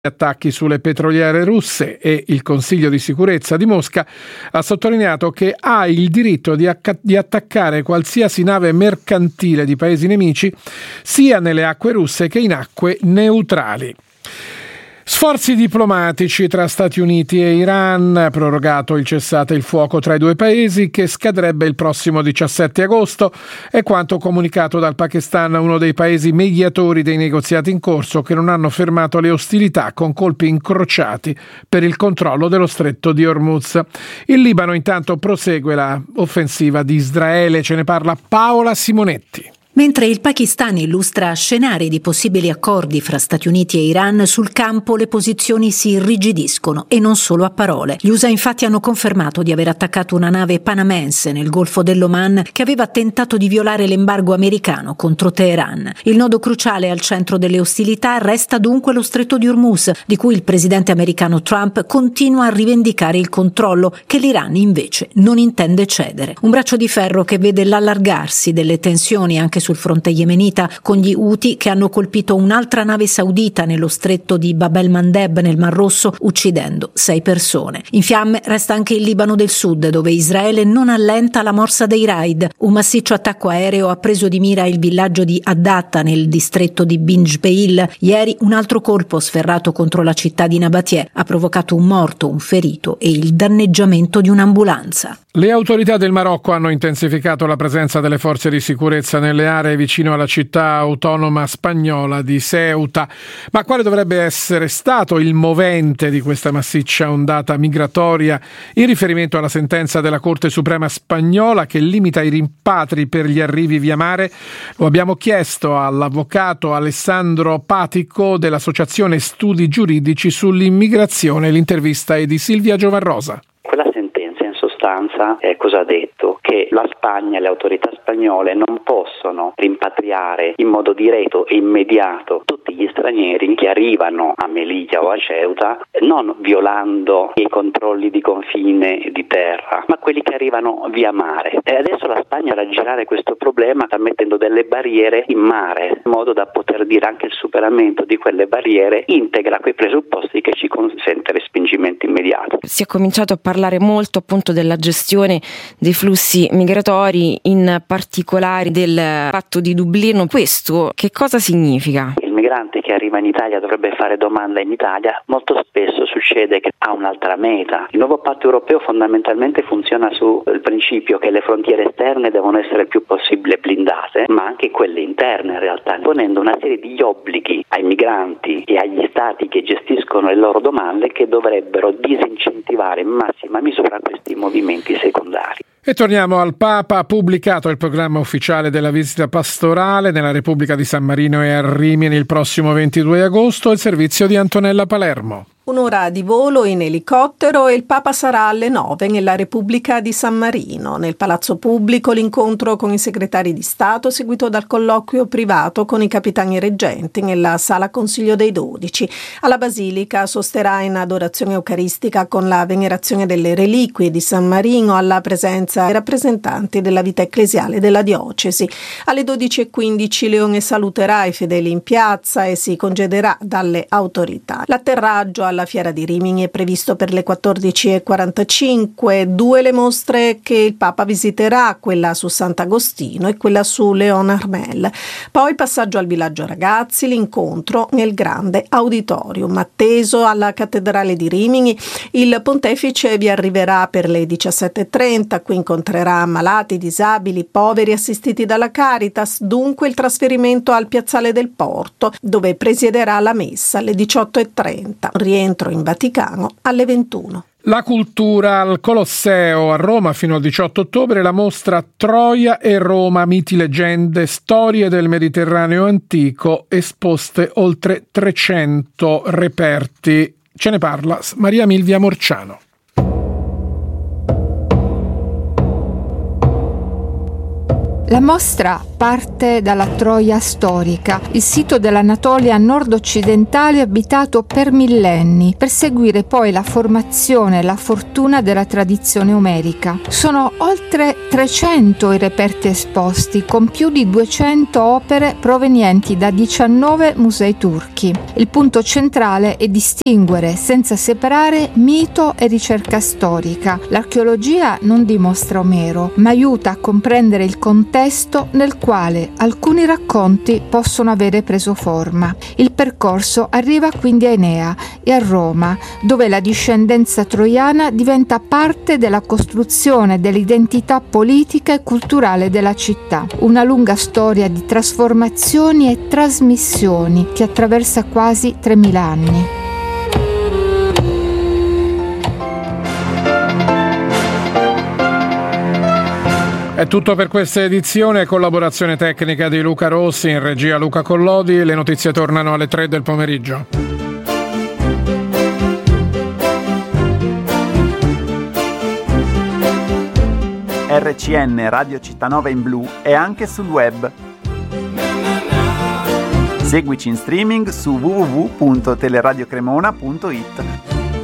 attacchi sulle petroliere russe e il Consiglio di sicurezza di Mosca ha sottolineato che ha il diritto di attaccare qualsiasi nave mercantile di paesi nemici sia nelle acque russe che in acque neutrali. Sforzi diplomatici tra Stati Uniti e Iran, prorogato il cessate il fuoco tra i due paesi che scadrebbe il prossimo 17 agosto, è quanto comunicato dal Pakistan, uno dei paesi mediatori dei negoziati in corso che non hanno fermato le ostilità con colpi incrociati per il controllo dello stretto di Hormuz. Il Libano intanto prosegue la offensiva di Israele, ce ne parla Paola Simonetti. Mentre il Pakistan illustra scenari di possibili accordi fra Stati Uniti e Iran, sul campo le posizioni si irrigidiscono e non solo a parole. Gli USA infatti hanno confermato di aver attaccato una nave panamense nel Golfo dell'Oman che aveva tentato di violare l'embargo americano contro Teheran. Il nodo cruciale al centro delle ostilità resta dunque lo stretto di Hormuz, di cui il presidente americano Trump continua a rivendicare il controllo, che l'Iran invece non intende cedere. Un braccio di ferro che vede l'allargarsi delle tensioni anche sul fronte yemenita, con gli Houthi che hanno colpito un'altra nave saudita nello stretto di Bab el-Mandeb nel Mar Rosso, uccidendo 6 persone. In fiamme resta anche il Libano del Sud, dove Israele non allenta la morsa dei raid. Un massiccio attacco aereo ha preso di mira il villaggio di Haddatta nel distretto di Bin Jbeil. Ieri un altro colpo sferrato contro la città di Nabatie ha provocato un morto, un ferito e il danneggiamento di un'ambulanza. Le autorità del Marocco hanno intensificato la presenza delle forze di sicurezza nelle aree vicino alla città autonoma spagnola di Ceuta. Ma quale dovrebbe essere stato il movente di questa massiccia ondata migratoria in riferimento alla sentenza della Corte Suprema spagnola che limita i rimpatri per gli arrivi via mare? Lo abbiamo chiesto all'avvocato Alessandro Patico dell'Associazione Studi Giuridici sull'Immigrazione. L'intervista è di Silvia Giovarrosa. Cosa ha detto? Che la Spagna e le autorità spagnole non possono rimpatriare in modo diretto e immediato tutti gli stranieri che arrivano a Melilla o a Ceuta, non violando i controlli di confine di terra, ma quelli che arrivano via mare. E adesso la Spagna, per aggirare questo problema, sta mettendo delle barriere in mare, in modo da poter dire anche il superamento di quelle barriere integra quei presupposti che ci consente respingimento immediato. Si è cominciato a parlare molto appunto della gestione dei flussi migratori, in particolare del patto di Dublino. Questo che cosa significa? Il migrante che arriva in Italia dovrebbe fare domanda in Italia, molto spesso succede che ha un'altra meta. Il nuovo patto europeo fondamentalmente funziona sul principio che le frontiere esterne devono essere il più possibile blindate, ma anche quelle interne in realtà, ponendo una serie di obblighi ai migranti e agli stati che gestiscono le loro domande che dovrebbero disincentivare in massima misura questi movimenti secondari. E torniamo al Papa. Ha pubblicato il programma ufficiale della visita pastorale nella Repubblica di San Marino e a Rimini il prossimo 22 agosto, il servizio di Antonella Palermo. Un'ora di volo in elicottero e il Papa sarà alle 9 nella Repubblica di San Marino. Nel Palazzo Pubblico l'incontro con i segretari di Stato, seguito dal colloquio privato con i capitani reggenti nella Sala Consiglio dei 12. Alla Basilica sosterrà in adorazione eucaristica con la venerazione delle reliquie di San Marino, alla presenza dei rappresentanti della vita ecclesiale della diocesi. Alle 12:15 Leone saluterà i fedeli in piazza e si congederà dalle autorità. L'atterraggio alla Fiera di Rimini è previsto per le 14:45, 2 le mostre che il Papa visiterà, quella su Sant'Agostino e quella su Leon Armel. Poi passaggio al Villaggio Ragazzi, l'incontro nel grande auditorium. Atteso alla Cattedrale di Rimini, il Pontefice vi arriverà per le 17:30, qui incontrerà malati, disabili, poveri assistiti dalla Caritas, dunque il trasferimento al Piazzale del Porto, dove presiederà la messa alle 18:30. Rientro in Vaticano alle 21. La cultura al Colosseo a Roma fino al 18 ottobre, la mostra Troia e Roma, miti, leggende, storie del Mediterraneo antico, esposte oltre 300 reperti. Ce ne parla Maria Milvia Morciano. La mostra parte dalla Troia storica, il sito dell'Anatolia nord-occidentale abitato per millenni, per seguire poi la formazione e la fortuna della tradizione omerica. Sono oltre 300 i reperti esposti, con più di 200 opere provenienti da 19 musei turchi. Il punto centrale è distinguere, senza separare, mito e ricerca storica. L'archeologia non dimostra Omero, ma aiuta a comprendere il contesto nel quale alcuni racconti possono avere preso forma. Il percorso arriva quindi a Enea e a Roma, dove la discendenza troiana diventa parte della costruzione dell'identità politica e culturale della città. Una lunga storia di trasformazioni e trasmissioni che attraversa quasi 3000 anni. È tutto per questa edizione, collaborazione tecnica di Luca Rossi, in regia Luca Collodi. Le notizie tornano alle 3 del pomeriggio. RCN Radio Città in Blu è anche sul web. Seguici in streaming su www.teleradiocremona.it.